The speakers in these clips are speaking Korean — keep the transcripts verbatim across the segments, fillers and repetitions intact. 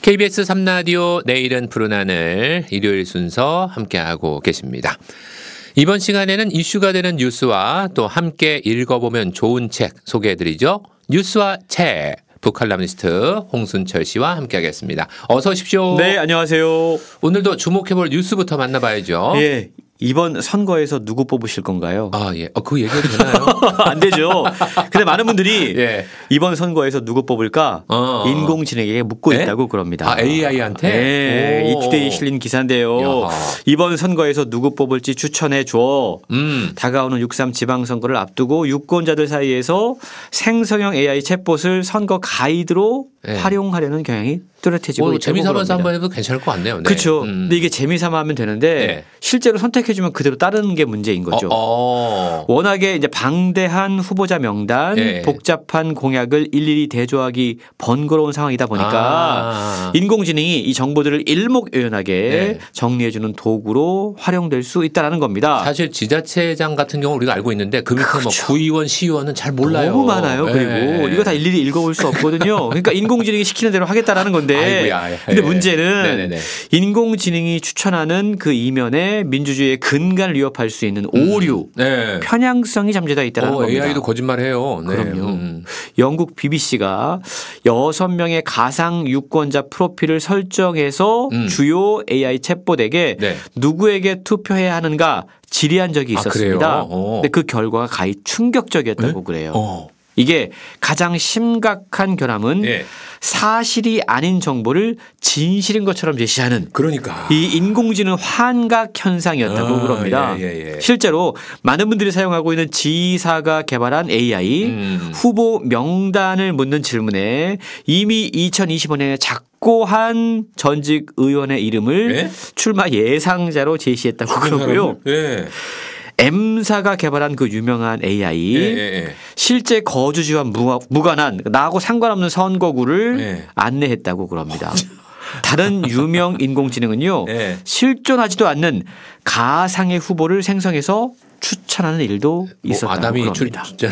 케이비에스 삼 라디오 내일은 푸른 하늘 일요일 순서 함께하고 계십니다. 이번 시간에는 이슈가 되는 뉴스와 또 함께 읽어보면 좋은 책 소개해드리죠. 뉴스와 책 북칼럼니스트 홍순철 씨와 함께하겠습니다. 어서 오십시오. 네, 안녕하세요. 오늘도 주목해볼 뉴스부터 만나봐야죠. 예. 이번 선거에서 누구 뽑으실 건가요? 아, 예. 어, 그 얘기해도 되나요? 안 되죠. 근데 많은 분들이 예. 이번 선거에서 누구 뽑을까 어. 인공지능에게 묻고 예? 있다고 그럽니다. 아, 에이아이한테? 네. 이투데이에 실린 기사인데요. 야하. 이번 선거에서 누구 뽑을지 추천해 줘. 음. 다가오는 육삼 지방선거를 앞두고 유권자들 사이에서 생성형 에이아이 챗봇을 선거 가이드로 예. 활용하려는 경향이 뚜렷해지고 뭐 있다고 재미삼아서 그럽니다. 한번 해도 괜찮을 것 같네요. 네. 그렇죠. 음. 근데 이게 재미삼아 하면 되는데 네. 실제로 선택해주면 그대로 따르는 게 문제인 거죠. 어, 어. 워낙에 이제 방대한 후보자 명단, 네. 복잡한 공약을 일일이 대조하기 번거로운 상황이다 보니까 아. 인공지능이 이 정보들을 일목요연하게 네. 정리해주는 도구로 활용될 수 있다라는 겁니다. 사실 지자체장 같은 경우 우리가 알고 있는데 그 밑에 뭐 그렇죠. 구의원, 시의원은 잘 몰라요. 너무 많아요. 네. 그리고 이거 다 일일이 읽어볼 수 없거든요. 그러니까 인공지능이 시키는 대로 하겠다라는 건데. 아이고야. 근데 예. 문제는 네네네. 인공지능이 추천하는 그 이면에 민주주의의 근간을 위협할 수 있는 오류, 네. 편향성이 잠재되어 있다는 어, 겁니다. 에이아이도 거짓말해요. 네. 그럼요. 음. 영국 비비씨가 여섯 명의 가상 유권자 프로필을 설정해서 음. 주요 에이아이 챗봇에게 네. 누구에게 투표해야 하는가 질의한 적이 아, 있었습니다. 그래요? 어. 근데 그 결과가 가히 충격적이었다고 그래요. 어. 이게 가장 심각한 결함은 예. 사실이 아닌 정보를 진실인 것처럼 제시하는 그러니까. 이 인공지능 환각 현상이었다고 아, 그럽니다. 예, 예, 예. 실제로 실제로 많은 분들이 사용하고 있는 지사가 개발한 에이아이 음. 후보 명단을 묻는 질문에 이미 이천이십오 년에 작고한 전직 의원의 이름을 예? 출마 예상자로 제시했다고 그러고요. 예. M사가 개발한 그 유명한 에이아이 예, 예, 예. 실제 거주지와 무- 무관한 나하고 상관없는 선거구를 예. 안내했다고 그럽니다. 다른 유명 인공지능은요. 예. 실존하지도 않는 가상의 후보를 생성해서 추천하는 일도 뭐 있었다고 아담이 그럽니다. 출전은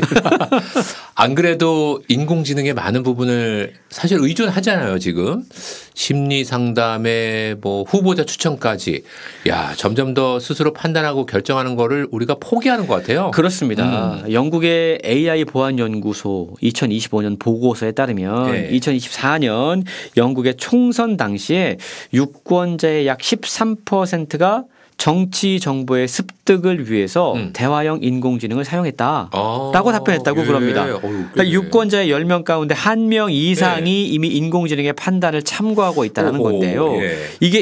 안 그래도 인공지능의 많은 부분을 사실 의존하잖아요 지금 심리 상담에 뭐 후보자 추천까지 야 점점 더 스스로 판단하고 결정하는 거를 우리가 포기하는 것 같아요. 그렇습니다. 음. 영국의 에이아이 보안 연구소 이천이십오 년 보고서에 따르면 네. 이천이십사 년 영국의 총선 당시에 유권자의 약 십삼 퍼센트가 정치 정보의 습득을 위해서 음. 대화형 인공지능을 사용했다라고 아, 답변했다고 예. 그럽니다. 어휴, 그러니까 꽤 유권자의 열 명 가운데 한 명 이상이 네. 이미 인공지능의 판단을 참고하고 있다는 오호, 건데요. 예. 이게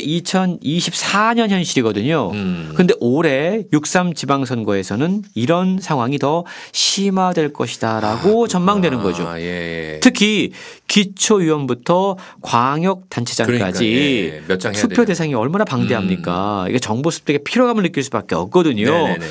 이천이십사 년 현실이거든요. 음. 근데 올해 육삼 지방선거에서는 이런 상황이 더 심화될 것이다라고 전망되는 거죠. 아, 예, 예. 특히 기초의원부터 광역단체장까지 그러니까, 예. 몇장 해야 투표 되나? 대상이 얼마나 방대합니까? 이게 정보 습득에 피로감을 느낄 수밖에 없거든요. 네네네.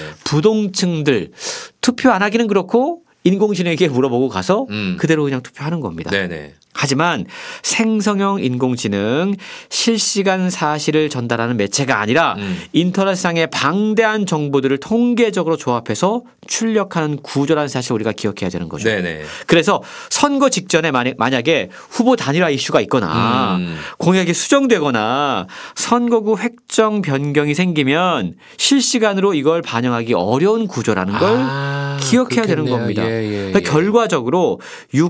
부동층들 투표 안 하기는 그렇고 인공지능에게 물어보고 가서 음. 그대로 그냥 투표하는 겁니다. 네네. 하지만 생성형 인공지능 실시간 사실을 전달하는 매체가 아니라 음. 인터넷상의 방대한 정보들을 통계적으로 조합해서 출력하는 구조라는 사실을 우리가 기억해야 되는 거죠. 네네. 그래서 선거 직전에 만약- 만약에 후보 단일화 이슈가 있거나 음. 공약이 수정되거나 선거구 획정 변경이 생기면 실시간으로 이걸 반영하기 어려운 구조라는 걸 아, 기억해야 되는 그렇겠네요. 겁니다. 예, 예, 그러니까 예. 결과적으로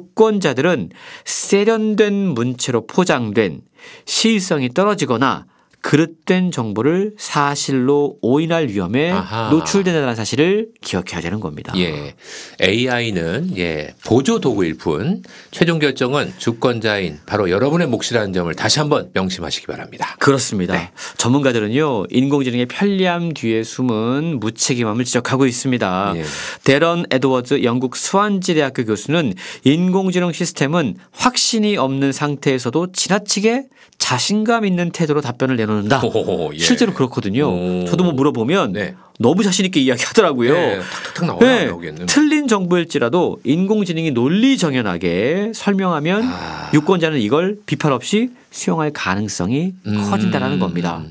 유권자들은 세련된 문체로 포장된 시의성이 떨어지거나 그릇된 정보를 사실로 오인할 위험에 아하. 노출된다는 사실을 기억해야 되는 겁니다. 예. 에이아이는 예, 보조 도구일 뿐 최종 결정은 주권자인 바로 여러분의 몫이라는 점을 다시 한번 명심하시기 바랍니다. 그렇습니다. 네. 전문가들은요 인공지능의 편리함 뒤에 숨은 무책임함을 지적하고 있습니다. 예. 데런 에드워즈 영국 스완지 대학교 교수는 인공지능 시스템은 확신이 없는 상태에서도 지나치게 자신감 있는 태도로 답변을 내놓는다. 호호호, 예. 실제로 그렇거든요. 오. 저도 뭐 물어보면 네. 너무 자신 있게 이야기하더라고요. 네, 탁탁탁 나와요. 네, 여기는. 틀린 정보일지라도 인공지능이 논리 정연하게 설명하면 아. 유권자는 이걸 비판 없이 수용할 가능성이 음. 커진다는 겁니다.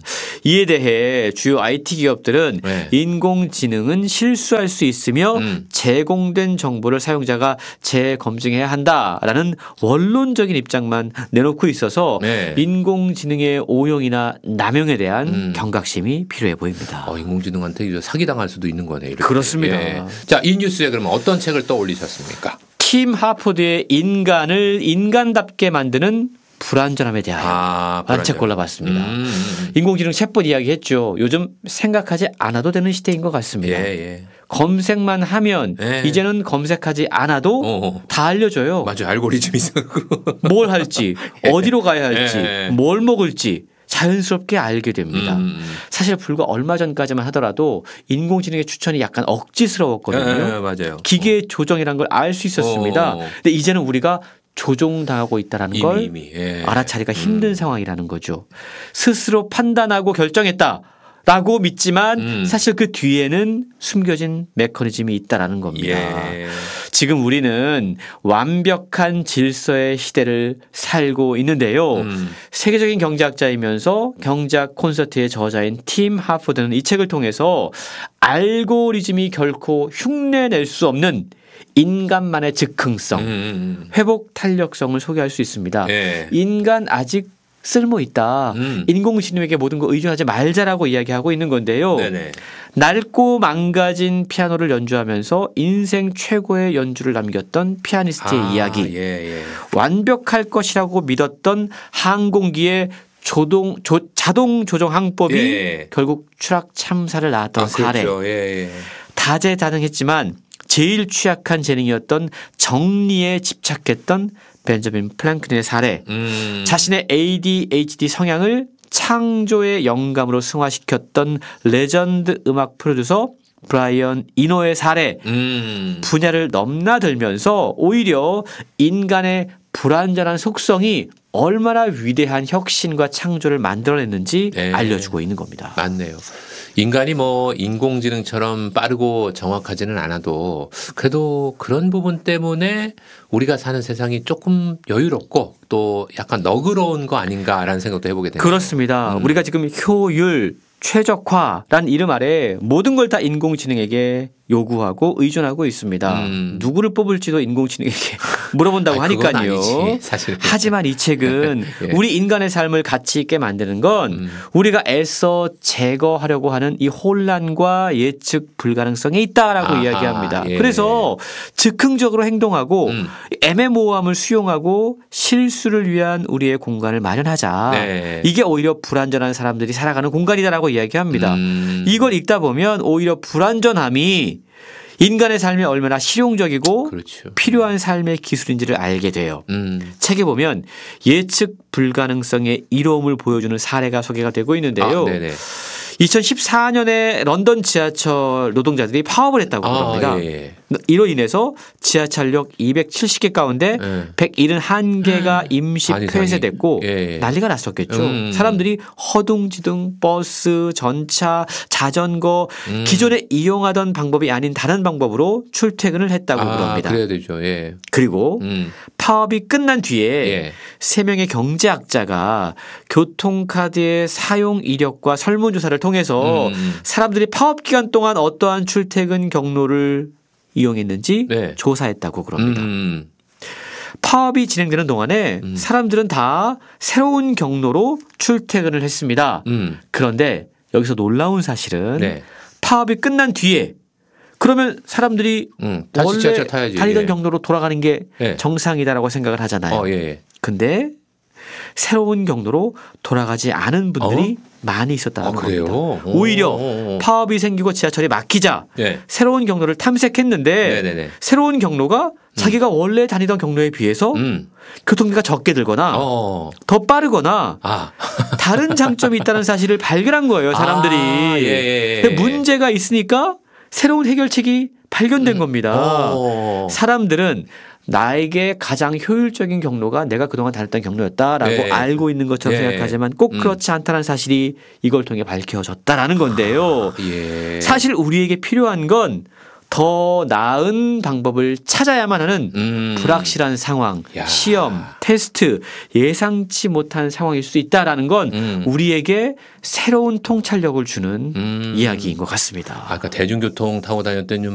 이에 대해 주요 아이티 기업들은 네. 인공지능은 실수할 수 있으며 음. 제공된 정보를 사용자가 재검증해야 한다라는 원론적인 입장만 내놓고 있어서 네. 인공지능의 오용이나 남용에 대한 음. 경각심이 필요해 보입니다. 어, 인공지능한테 이제 사기당할 수도 있는 거네요. 이렇게. 그렇습니다. 예. 자, 이 뉴스에 그러면 어떤 책을 떠올리셨습니까? 팀 하포드의 인간을 인간답게 만드는 불완전함에 대하여 아, 라는 책 골라봤습니다. 음, 음. 인공지능 챗봇 이야기했죠. 요즘 생각하지 않아도 되는 시대인 것 같습니다. 예, 예. 검색만 하면 예. 이제는 검색하지 않아도 어. 다 알려줘요. 맞아요. 알고리즘이 있어고. 뭘 할지, 어디로 가야 할지, 예. 뭘 먹을지 자연스럽게 알게 됩니다. 음. 사실 불과 얼마 전까지만 하더라도 인공지능의 추천이 약간 억지스러웠거든요. 예, 맞아요. 기계 조정이라는 걸 알 수 있었습니다. 어. 근데 이제는 우리가 조종당하고 있다는 이미, 걸 이미. 예. 알아차리기가 힘든 상황이라는 거죠. 스스로 판단하고 결정했다. 라고 믿지만 음. 사실 그 뒤에는 숨겨진 메커니즘이 있다라는 겁니다. 예. 지금 우리는 완벽한 질서의 시대를 살고 있는데요. 음. 세계적인 경제학자이면서 경제학 콘서트의 저자인 팀 하포드는 이 책을 통해서 알고리즘이 결코 흉내낼 수 없는 인간만의 즉흥성, 음, 음. 회복 탄력성을 소개할 수 있습니다. 예. 인간 아직 쓸모 있다. 음. 인공지능에게 모든 거 의존하지 말자라고 이야기하고 있는 건데요. 네네. 낡고 망가진 피아노를 연주하면서 인생 최고의 연주를 남겼던 피아니스트의 아, 이야기. 예, 예. 완벽할 것이라고 믿었던 항공기의 조동, 조, 자동 조종 항법이 예. 결국 추락 참사를 낳았던 아, 사례. 그렇죠. 예, 예. 다재다능했지만 제일 취약한 재능이었던 정리에 집착했던 벤저민 플랭클린의 사례. 음. 자신의 에이디에이치디 성향을 창조의 영감으로 승화시켰던 레전드 음악 프로듀서 브라이언 이노의 사례. 음. 분야를 넘나들면서 오히려 인간의 불완전한 속성이 얼마나 위대한 혁신과 창조를 만들어냈는지 네. 알려주고 있는 겁니다. 맞네요. 인간이 뭐 인공지능처럼 빠르고 정확하지는 않아도 그래도 그런 부분 때문에 우리가 사는 세상이 조금 여유롭고 또 약간 너그러운 거 아닌가라는 생각도 해보게 되네요. 그렇습니다. 음. 우리가 지금 효율, 최적화란 이름 아래 모든 걸 다 인공지능에게 요구하고 의존하고 있습니다. 음. 누구를 뽑을지도 인공지능에게 물어본다고 아니, 그건 하니까요. 아니지, 사실은. 하지만 이 책은 예. 우리 인간의 삶을 가치 있게 만드는 건 음. 우리가 애써 제거하려고 하는 이 혼란과 예측 불가능성이 있다라고 아하, 이야기합니다. 예. 그래서 즉흥적으로 행동하고 음. 애매모호함을 수용하고 실수를 위한 우리의 공간을 마련하자. 네. 이게 오히려 불완전한 사람들이 살아가는 공간이다라고 이야기합니다. 음. 이걸 읽다 보면 오히려 불완전함이 인간의 삶에 얼마나 실용적이고 그렇죠. 필요한 삶의 기술인지를 알게 돼요. 음. 책에 보면 예측 불가능성의 이로움을 보여주는 사례가 소개가 되고 있는데요. 아, 네네. 이천십사 년에 런던 지하철 노동자들이 파업을 했다고 아, 합니다. 예. 이로 인해서 지하철역 이백칠십 개 가운데 예. 백칠십일 개가 임시 반 이상이. 폐쇄됐고 예. 난리가 났었겠죠. 음. 사람들이 허둥지둥 버스, 전차, 자전거 음. 기존에 이용하던 방법이 아닌 다른 방법으로 출퇴근을 했다고 아, 그럽니다. 그래야 되죠. 예. 그리고 음. 파업이 끝난 뒤에 예. 세 명의 경제학자가 교통카드의 사용 이력과 설문조사를 통해서 음. 사람들이 파업 기간 동안 어떠한 출퇴근 경로를 이용했는지 네. 조사했다고 그럽니다. 음. 파업이 진행되는 동안에 음. 사람들은 다 새로운 경로로 출퇴근을 했습니다. 음. 그런데 여기서 놀라운 사실은 네. 파업이 끝난 뒤에 그러면 사람들이 음. 다시 원래 지하철 타야지. 다니던 예. 경로로 돌아가는 게 예. 정상이다라고 생각을 하잖아요. 어, 예, 예. 근데 새로운 경로로 돌아가지 않은 분들이 많이 있었다는 아, 그래요? 겁니다. 오. 오히려 오. 파업이 생기고 지하철이 막히자 예. 새로운 경로를 탐색했는데 네네네. 새로운 경로가 자기가 원래 다니던 경로에 비해서 음. 교통비가 적게 들거나 어. 더 빠르거나 아. 다른 장점이 있다는 사실을 발견한 거예요. 사람들이. 아, 예, 예, 예. 근데 문제가 있으니까 새로운 해결책이 발견된 겁니다. 어. 사람들은 나에게 가장 효율적인 경로가 내가 그동안 다녔던 경로였다라고 네. 알고 있는 것처럼 네. 생각하지만 꼭 음. 그렇지 않다는 사실이 이걸 통해 밝혀졌다라는 건데요. 예. 사실 우리에게 필요한 건 더 나은 방법을 찾아야만 하는 음. 불확실한 상황, 야. 시험, 테스트, 예상치 못한 상황일 수 있다라는 건 음. 우리에게 새로운 통찰력을 주는 음. 이야기인 것 같습니다. 아까 대중교통 타고 다녔더니